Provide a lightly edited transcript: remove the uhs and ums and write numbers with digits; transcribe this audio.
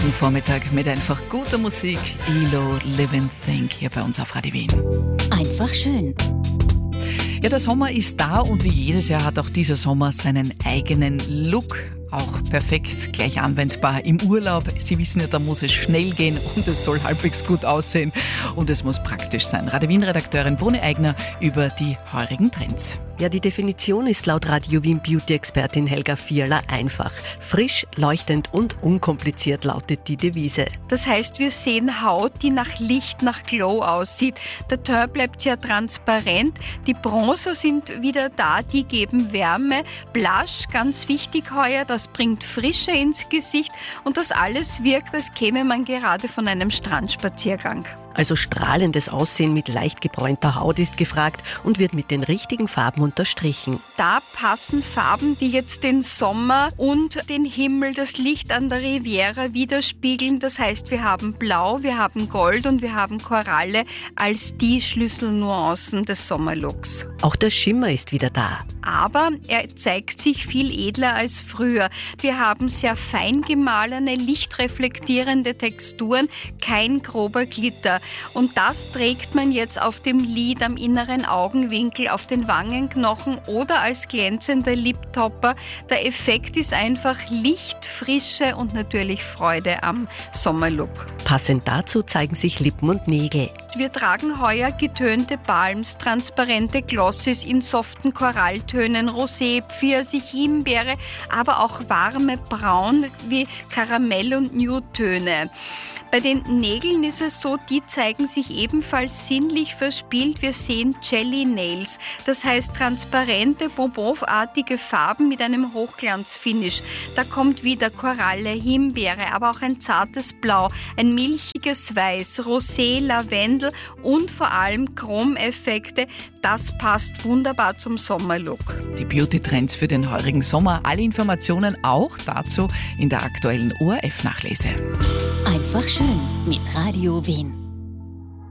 jeden Vormittag mit einfach guter Musik. ELO, Live and Think hier bei uns auf Radio Wien. Einfach schön. Ja, der Sommer ist da und wie jedes Jahr hat auch dieser Sommer seinen eigenen Look. Auch perfekt gleich anwendbar im Urlaub. Sie wissen ja, da muss es schnell gehen und es soll halbwegs gut aussehen und es muss praktisch sein. Radio Wien-Redakteurin Bruni Eigner über die heurigen Trends. Ja, die Definition ist laut Radio Wien Beauty-Expertin Helga Vierler einfach. Frisch, leuchtend und unkompliziert lautet die Devise. Das heißt, wir sehen Haut, die nach Licht, nach Glow aussieht. Der Teint bleibt sehr transparent. Die Bronzer sind wieder da, die geben Wärme. Blush, ganz wichtig heuer, das bringt Frische ins Gesicht. Und das alles wirkt, als käme man gerade von einem Strandspaziergang. Also strahlendes Aussehen mit leicht gebräunter Haut ist gefragt und wird mit den richtigen Farben unterstrichen. Da passen Farben, die jetzt den Sommer und den Himmel, das Licht an der Riviera widerspiegeln. Das heißt, wir haben Blau, wir haben Gold und wir haben Koralle als die Schlüsselnuancen des Sommerlooks. Auch der Schimmer ist wieder da. Aber er zeigt sich viel edler als früher. Wir haben sehr fein gemahlene, lichtreflektierende Texturen, kein grober Glitter. Und das trägt man jetzt auf dem Lid, am inneren Augenwinkel, auf den Wangenknochen oder als glänzender Liptopper. Der Effekt ist einfach Licht, Frische und natürlich Freude am Sommerlook. Passend dazu zeigen sich Lippen und Nägel. Wir tragen heuer getönte Balms, transparente Glosses in soften Koralltönen, Rosé, Pfirsich, Himbeere, aber auch warme Braun wie Karamell- und Nude-Töne. Bei den Nägeln ist es so, die zeigen sich ebenfalls sinnlich verspielt. Wir sehen Jelly Nails, das heißt transparente, bonbonartige Farben mit einem Hochglanzfinish. Da kommt wieder Koralle, Himbeere, aber auch ein zartes Blau, ein milchiges Weiß, Rosé, Lavendel und vor allem Chromeffekte. Das passt wunderbar zum Sommerlook. Die Beauty-Trends für den heurigen Sommer. Alle Informationen auch dazu in der aktuellen ORF-Nachlese. Einfach schön mit Radio Wien.